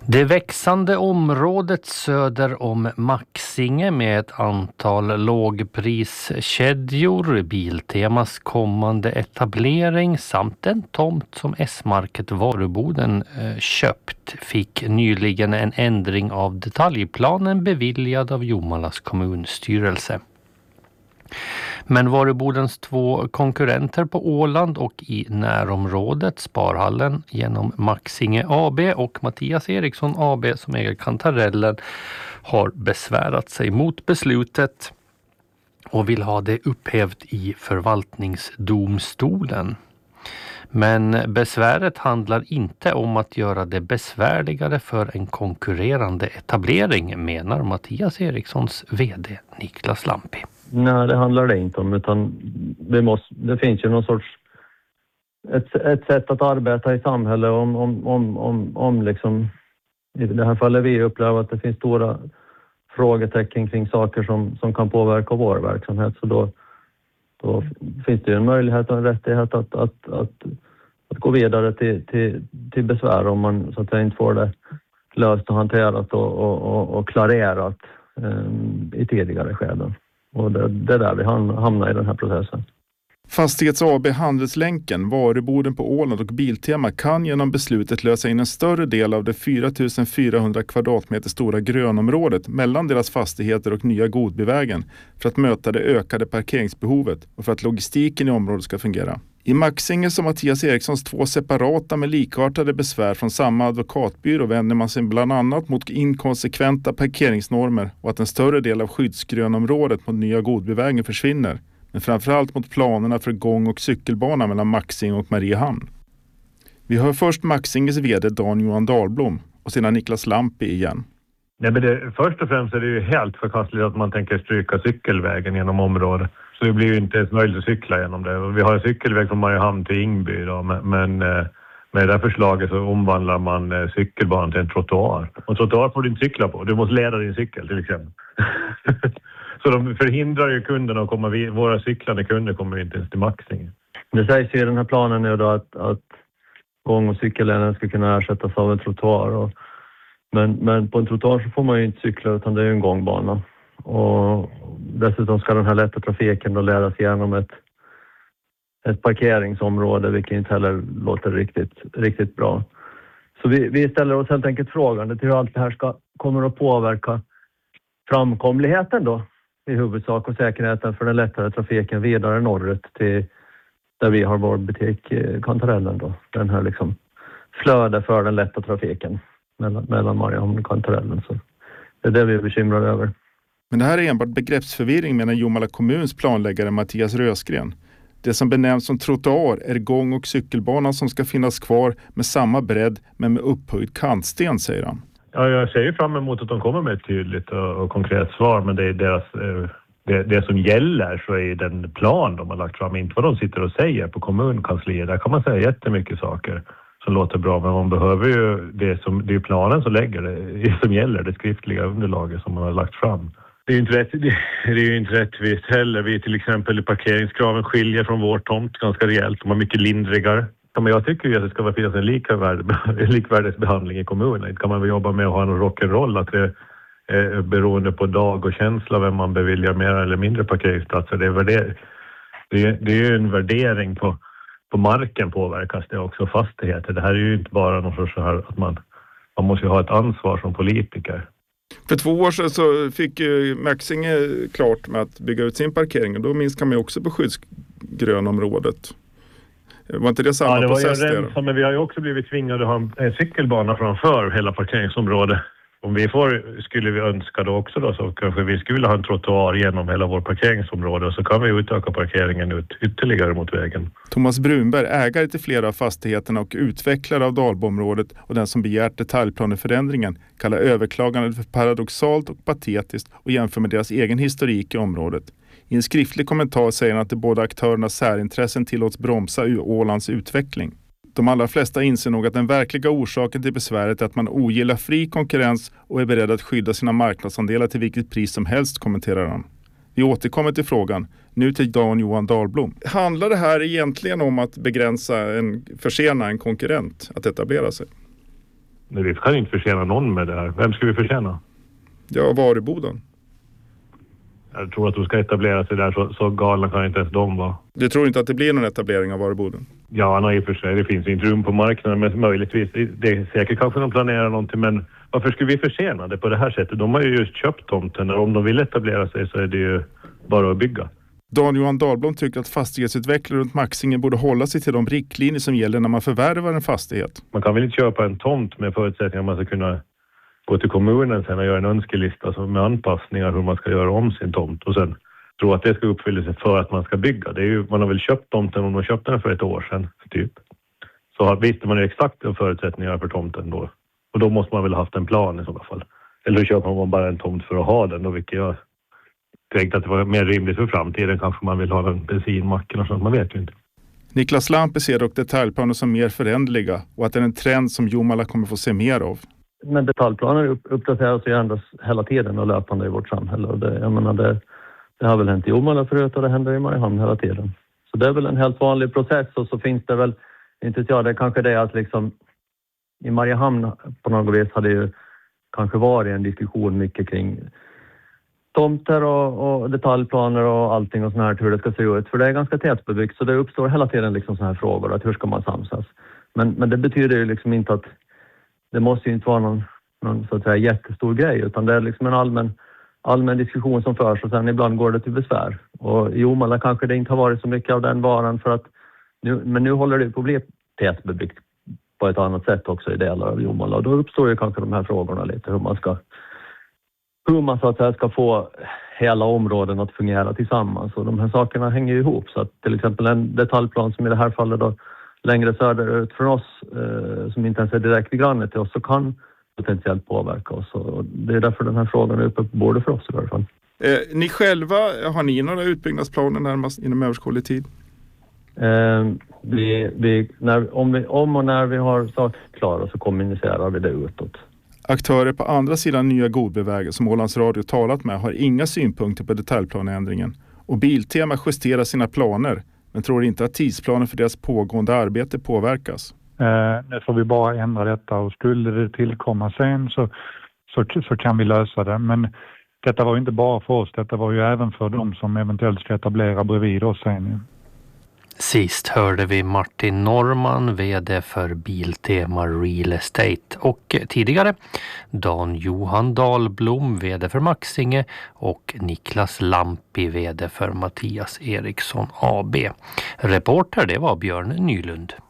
Det växande området söder om Maxinge med ett antal lågpriskedjor, Biltemas kommande etablering samt en tomt som S-market Varuboden köpt fick nyligen en ändring av detaljplanen beviljad av Jomalas kommunstyrelse. Men Varubodens 2 konkurrenter på Åland och i närområdet, Sparhallen genom Maxinge AB och Mattias Eriksson AB som äger Kantarellen, har besvärat sig mot beslutet och vill ha det upphävt i förvaltningsdomstolen. Men besväret handlar inte om att göra det besvärligare för en konkurrerande etablering, menar Mattias Erikssons vd Niklas Lampi. Nej, det handlar det inte om, utan det finns ju någon sorts ett sätt att arbeta i samhället om liksom, i det här fallet vi upplever att det finns stora frågetecken kring saker som kan påverka vår verksamhet, så då finns det ju en möjlighet och en rättighet att gå vidare till besvär om man så att säga inte får det löst och hanterat och klarerat i tidigare skeden. Och det är där vi hamnar i den här processen. Fastighets AB Handelslänken, Varuboden på Åland och Biltema kan genom beslutet lösa in en större del av det 4400 kvadratmeter stora grönområdet mellan deras fastigheter och nya Godbyvägen för att möta det ökade parkeringsbehovet och för att logistiken i området ska fungera. I Maxinge som Mattias Erikssons 2 separata med likartade besvär från samma advokatbyrå vänder man sig bland annat mot inkonsekventa parkeringsnormer och att en större del av skyddsgrönområdet mot nya Godbyvägen försvinner. Men framförallt mot planerna för gång- och cykelbana mellan Maxinge och Mariehamn. Vi hör först Maxinges vd Dan Johan Dahlblom och sedan Niklas Lampi igen. Nej, men först och främst är det ju helt förkastligt att man tänker stryka cykelvägen genom området. Så det blir ju inte ens möjligt att cykla genom det. Vi har en cykelväg från Mariehamn till Ingby då, men med det här förslaget så omvandlar man cykelbanan till en trottoar. Och trottoar får du inte cykla på, du måste leda din cykel till exempel. Så de förhindrar ju kunderna att komma våra cyklande kunder kommer inte ens till Maxinge. Det sägs ju i den här planen nu då att gång- och cykelleden ska kunna ersättas av en trottoar. Men på en trottoar så får man ju inte cykla utan det är ju en gångbana. Och dessutom ska den här lätta trafiken då ledas igenom ett parkeringsområde, vilket inte heller låter riktigt bra. Så vi ställer oss helt enkelt frågan till hur allt det här kommer att påverka framkomligheten då i huvudsak och säkerheten för den lättare trafiken vidare norrut till där vi har vår butik Kantarellen då. Den här liksom flöde för den lätta trafiken mellan Mariehamn och Kantarellen. Så det är det vi är bekymrade över. Men det här är enbart begreppsförvirring menar Jomala kommuns planläggare Mattias Rösgren. Det som benämns som trottoar är gång- och cykelbanan som ska finnas kvar med samma bredd men med upphöjd kantsten, säger han. Ja, jag ser ju fram emot att de kommer med ett tydligt och konkret svar, men det är deras, det som gäller så är den plan de har lagt fram, inte vad de sitter och säger på kommunkansliet. Där kan man säga jättemycket saker som låter bra, men man behöver ju det är planen som lägger det som gäller, det skriftliga underlaget som man har lagt fram. Det är ju inte rättvist heller. Vi till exempel i parkeringskraven skiljer från vår tomt ganska rejält. De är mycket lindrigare. Men jag tycker ju att det ska finnas en likvärdighetsbehandling i kommunen. Inte kan man väl jobba med att ha en rock'n'roll, att det är beroende på dag och känsla vem man beviljar mer eller mindre parkeringsplatser. Det är ju en värdering på marken påverkas det också, fastigheter. Det här är ju inte bara någon sorts så här att man måste ju ha ett ansvar som politiker. För 2 år sedan så fick Maxinge klart med att bygga ut sin parkering och då minskar man ju också på skyddsgrönområdet. Var inte det samma process där? Men vi har ju också blivit tvingade att ha en cykelbana framför hela parkeringsområdet. Om skulle vi önska då också då, så kanske vi skulle ha en trottoar genom hela vår parkeringsområde och så kan vi utöka parkeringen ut ytterligare mot vägen. Thomas Brunberg, ägare till flera av fastigheterna och utvecklare av Dalboområdet och den som begärt detaljplaneförändringen, kallar överklagandet för paradoxalt och patetiskt och jämför med deras egen historik i området. I en skriftlig kommentar säger han att de båda aktörernas särintressen tillåts bromsa Ålands utveckling. De allra flesta inser nog att den verkliga orsaken till besväret är att man ogillar fri konkurrens och är beredd att skydda sina marknadsandelar till vilket pris som helst, kommenterar han. Vi återkommer till frågan, nu till Dan Johan Dahlblom. Handlar det här egentligen om att försena en konkurrent att etablera sig? Nej, vi kan inte försena någon med det här. Vem ska vi försena? Ja, Varuboden. Jag tror att de ska etablera sig där, så galna kan inte ens de vara. Du tror inte att det blir någon etablering av Varuboden? Ja, nej, i och för sig. Det finns inte rum på marknaden, men möjligtvis. Det är säkert kanske de planerar någonting, men varför skulle vi försena det på det här sättet? De har ju just köpt tomten, och om de vill etablera sig så är det ju bara att bygga. Dan Johan Dahlblom tycker att fastighetsutvecklare runt Maxinge borde hålla sig till de riktlinjer som gäller när man förvärvar en fastighet. Man kan väl inte köpa en tomt med förutsättningar att man ska kunna gå till kommunen sen och göra en önskelista med anpassningar hur man ska göra om sin tomt och sen tro att det ska uppfylla sig för att man ska bygga. Det är ju, man har väl köpt tomten om man köpte den för ett år sedan typ. Så visste man ju exakt de förutsättningar för tomten då. Och då måste man väl ha haft en plan i så fall. Eller köper man bara en tomt för att ha den då, vilket jag tänkte att det var mer rimligt för framtiden. Kanske man vill ha en bensinmack eller sånt, man vet ju inte. Niklas Lampe ser dock detaljplaner som mer förändliga och att det är en trend som Jomala kommer få se mer av. Men detaljplaner uppdateras och ändras hela tiden och löpande i vårt samhälle. Och det har väl hänt i Jomala förut och det händer i Mariehamn hela tiden. Så det är väl en helt vanlig process, och så finns det väl, inte jag, det är kanske det att liksom i Mariehamn på något vis hade ju kanske varit en diskussion mycket kring tomter och detaljplaner och allting och sånt här, hur det ska se ut. För det är ganska tätbebyggt, så det uppstår hela tiden liksom såna här frågor, att hur ska man samsas. Men det betyder ju liksom inte att det måste ju inte vara någon så att säga jättestor grej, utan det är liksom en allmän diskussion som förs, och sen ibland går det till besvär. Och i Jomala kanske det inte har varit så mycket av den varan, för att nu håller det på att bli tätbebyggt på ett annat sätt också i delar av Jomala, och då uppstår ju kanske de här frågorna lite, hur man så att säga ska få hela områden att fungera tillsammans, och de här sakerna hänger ju ihop. Så att till exempel en detaljplan som i det här fallet då längre söderut från oss, som inte ens är direkt i grannet till oss, så kan potentiellt påverka oss, och det är därför den här frågan är uppe på bordet för oss i alla fall. Ni själva, har ni några utbyggnadsplaner närmast inom överskådlig tid? Om och när vi har saker klara så kommunicerar vi det utåt. Aktörer på andra sidan nya Godbyvägen som Ålands Radio talat med har inga synpunkter på detaljplaneändringen, och Biltema justerar sina planer men tror inte att tidsplanen för deras pågående arbete påverkas. Nu får vi bara ändra detta, och skulle det tillkomma sen så kan vi lösa det. Men detta var ju inte bara för oss, detta var ju även för de som eventuellt ska etablera bredvid oss sen. Sist hörde vi Martin Norman, vd för Biltema Real Estate, och tidigare Dan Johan Dahlblom, vd för Maxinge, och Niklas Lampi, vd för Mattias Eriksson AB. Reporter det var Björn Nylund.